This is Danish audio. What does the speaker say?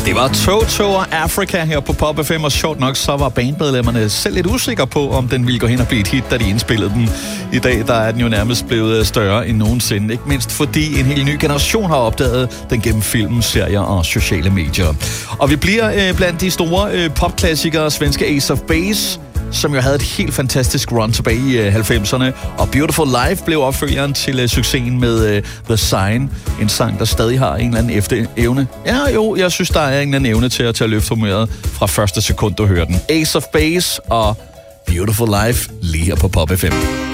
Det var Toto og Africa her på Pop FM, og sjovt nok, så var bandmedlemmerne selv lidt usikre på, om den ville gå hen og blive et hit, da de indspillede den. I dag der er den jo nærmest blevet større end nogensinde, ikke mindst fordi en helt ny generation har opdaget den gennem film, serier og sociale medier. Og vi bliver blandt de store popklassikere, svenske Ace of Base, som jo havde et helt fantastisk run tilbage i 90'erne. Og Beautiful Life blev opfølgeren til succesen med The Sign. En sang, der stadig har en eller anden efterevne. Ja, jo, jeg synes, der er en eller anden evne til at løfte humøret fra første sekund, du hører den. Ace of Base og Beautiful Life lige her på Pop FM.